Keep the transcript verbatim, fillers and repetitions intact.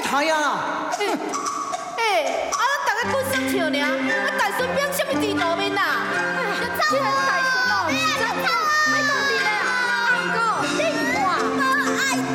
台啊！ 哎，哎，啊，咱大家滚上笑呢，啊，大孙兵什么地路面呐？哎，这很大孙哦，真的。